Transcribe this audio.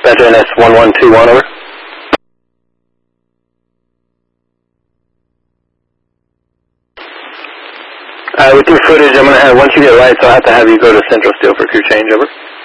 Dispatcher NS1121, over. With your footage, I'm going to have, once you get lights, I'll have to have you go to Central Steel for crew change, over.